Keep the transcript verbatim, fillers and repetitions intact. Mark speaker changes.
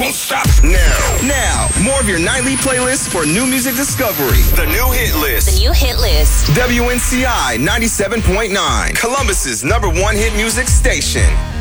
Speaker 1: won't stop.
Speaker 2: Now, now, more of your nightly playlist for new music discovery. The new hit list.
Speaker 3: The new hit list.
Speaker 2: W N C I ninety-seven point nine, Columbus's number one hit music station.